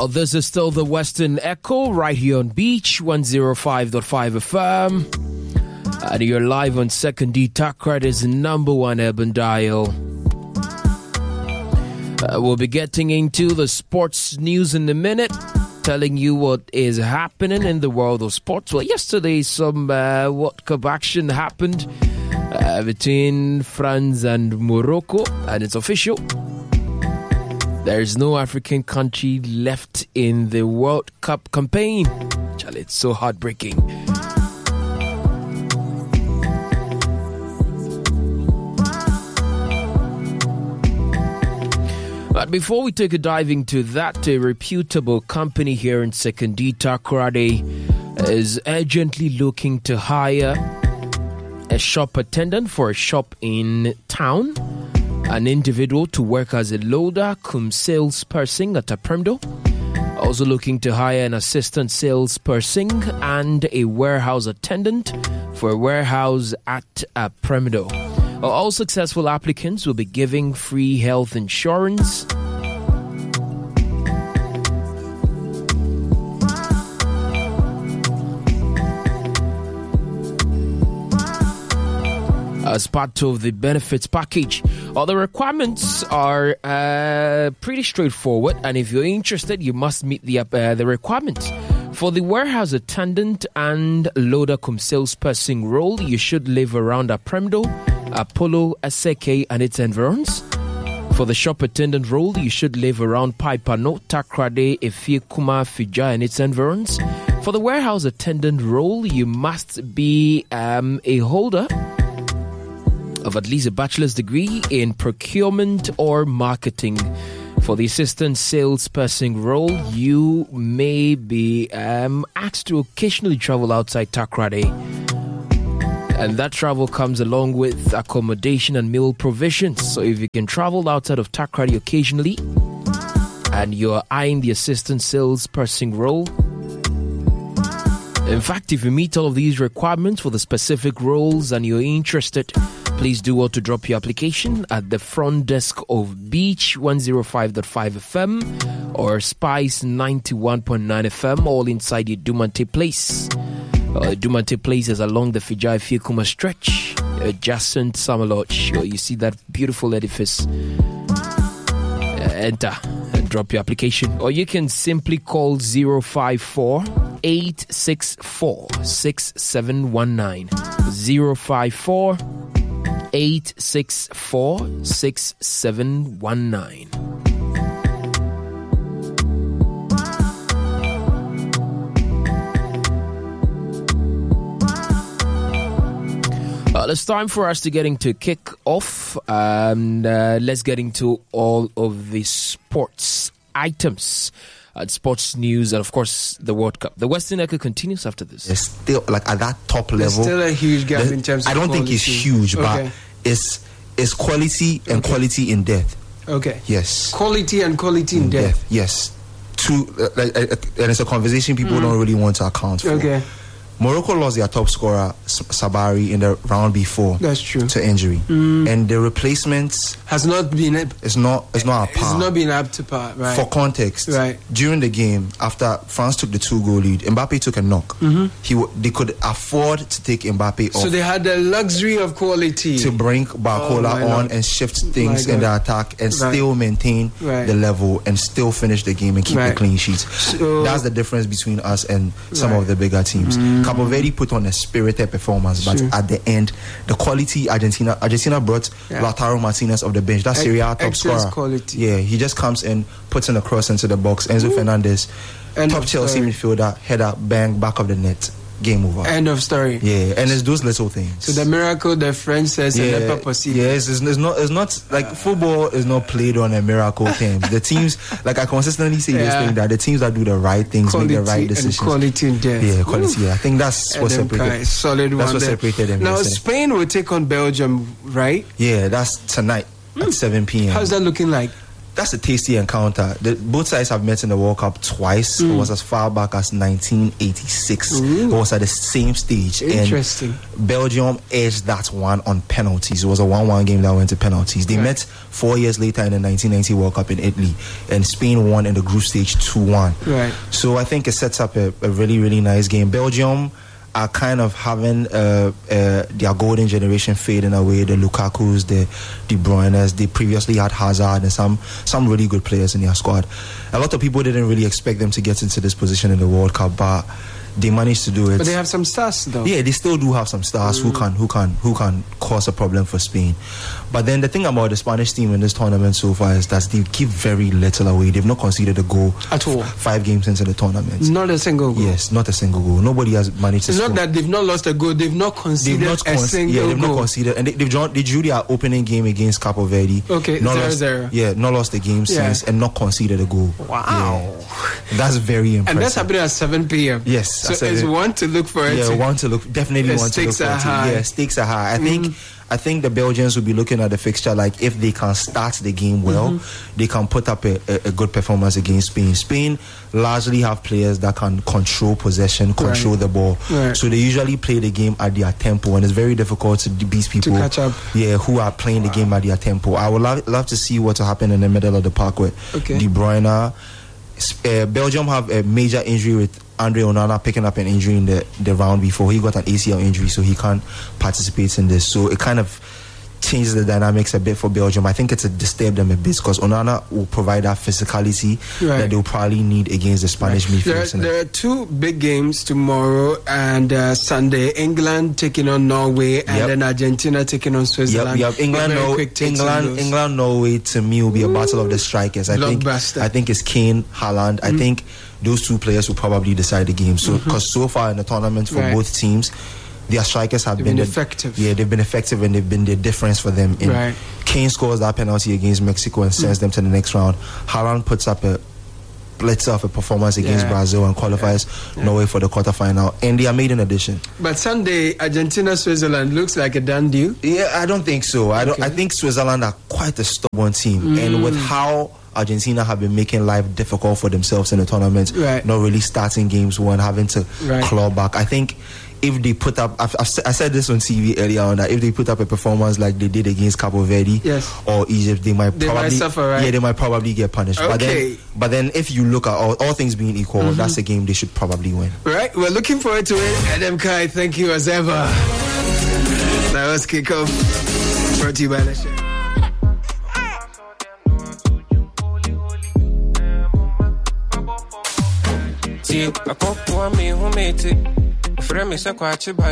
This is still the Western Echo right here on Beach 105.5 FM. And you're live on Second D Takradi's #1 urban dial. We'll be getting into the sports news in a minute, telling you what is happening in the world of sports. Well, yesterday some World Cup action happened between France and Morocco, and it's official. There's no African country left in the World Cup campaign. Charlie, it's so heartbreaking. But before we take a dive into that, a reputable company here in Second D Takoradi is urgently looking to hire a shop attendant for a shop in town, an individual to work as a loader cum salesperson at Apremdo, also looking to hire an assistant salesperson and a warehouse attendant for a warehouse at Apremdo. All successful applicants will be giving free health insurance. As part of the benefits package. All the requirements are pretty straightforward, and if you're interested, you must meet the requirements. For the warehouse attendant and loader cum salesperson role, you should live around Apremdo, Apollo, Aseke, and its environs. For the shop attendant role, you should live around Paipano, Takrade, Efie, Kuma, Fija, and its environs. For the warehouse attendant role, you must be a holder of at least a bachelor's degree in procurement or marketing. For the assistant salesperson role, you may be asked to occasionally travel outside Takrade. And that travel comes along with accommodation and meal provisions. So if you can travel outside of Takrade occasionally and you're eyeing the assistant salesperson role, in fact, if you meet all of these requirements for the specific roles and you're interested, please do well to drop your application at the front desk of Beach 105.5 FM or Spice 91.9 FM, all inside your Dumante Place. Dumante Place is along the Fijai Fiekuma stretch, adjacent Summer Lodge. You see that beautiful edifice. Enter and drop your application. Or you can simply call 054-864-6719. 054-864-6719. It's time for us to get into kick off, and let's get into all of the sports items, sports news, and of course the World Cup. The Western Echo continues after this. It's still like at that top level. There's still a huge gap in terms of I don't quality. think it's huge, but it's quality and quality in depth. Okay. Yes. Quality and quality in depth. Yes. And it's a conversation people don't really want to account for. Okay. Morocco lost their top scorer, Sabari, in the round before. That's true. To injury. And the replacements has not been it's not at par. It's not been up to par, right? For context, right. During the game, after France took the 2-goal lead, Mbappe took a knock. They could afford to take Mbappe off. So they had the luxury of quality to bring Barcola on and shift things in the attack and still maintain the level and still finish the game and keep the clean sheets. So that's the difference between us and some of the bigger teams. Cabo Verde put on a spirited performance, but at the end, the quality Argentina brought Lautaro Martinez off the bench. That's Serie A top scorer. Quality. Yeah, he just comes in, puts in a cross into the box. Enzo Fernandez, top Chelsea midfielder, header, bang, back of the net. Game over. End of story. Yeah, and it's those little things. So the miracle the French says is never possible. Yes, it's not like football is not played on a miracle thing. The teams, like I consistently say this thing, that the teams that do the right things quality make the right decisions. And quality in depth. Yeah, quality. Yeah. I think that's what separated. Solid one. That's what separated them. Now Spain will take on Belgium, right? Yeah, that's tonight at 7 p.m. How's that looking like? that's a tasty encounter. Both sides have met in the World Cup twice. It was as far back as 1986. It was at the same stage. Interesting. And Belgium edged that one on penalties. It was a 1-1 game that went to penalties. They met 4 years later in the 1990 World Cup in Italy, and Spain won in the group stage 2-1. Right. So I think it sets up a really, really nice game. Belgium are kind of having their golden generation fade in a way. The Lukakus, the De Bruynes, they previously had Hazard and some really good players in their squad. A lot of people didn't really expect them to get into this position in the World Cup, but they managed to do it. But they have some stars, though. Yeah, they still do have some stars who can cause a problem for Spain. But then the thing about the Spanish team in this tournament so far is that they give very little away. They've not conceded a goal at all. 5 games into the tournament. Not a single goal. Yes, not a single goal. Nobody has managed to score. It's not that they've not lost a goal. They've not conceded a single goal. Yeah, they've not conceded. And they drew their opening game against Cape Verde. Okay, 0-0. Yeah, not lost the game since and not conceded a goal. Wow. Yeah. That's very impressive. And that's happening at 7 p.m. Yes. So it's one to look for it. Yeah, one to look. Definitely one to look for it. Yeah, stakes are high. I think the Belgians will be looking at the fixture like if they can start the game well, they can put up a good performance against Spain. Spain largely have players that can control possession, control the ball. Right. So they usually play the game at their tempo, and it's very difficult to beat people to catch up. Yeah, who are playing the game at their tempo. I would love to see what will happen in the middle of the park with De Bruyne. Belgium have a major injury with Andre Onana picking up an injury in the round before. He got an ACL injury, so he can't participate in this. So it kind of changes the dynamics a bit for Belgium. I think it's disturbed them a bit because Onana will provide that physicality that they'll probably need against the Spanish midfield. There are 2 big games tomorrow and Sunday. England taking on Norway and then Argentina taking on Switzerland. England, Norway to me will be a battle of the strikers. I think it's Kane, Haaland. I think those 2 players will probably decide the game. So because so far in the tournament for both teams, their strikers have been effective. Yeah, they've been effective and they've been the difference for them. Kane scores that penalty against Mexico and sends them to the next round. Haaland puts up a performance against Brazil and qualifies Norway for the quarterfinal, and they are made an addition. But Sunday, Argentina, Switzerland looks like a done deal. Yeah, I don't think so. I think Switzerland are quite a stubborn team, and with how Argentina have been making life difficult for themselves in the tournament, not really starting games one, having to claw back. I think if they put up, I said this on TV earlier on, that if they put up a performance like they did against Cape Verde or Egypt, they might suffer, Yeah, they might probably get punished. Okay. But then if you look at all things being equal, that's a game they should probably win. Right, we're looking forward to it. Adam Kai, thank you as ever. Now let's kick off. Brought to you by the show. I me who made it. Frame is a quachi bang.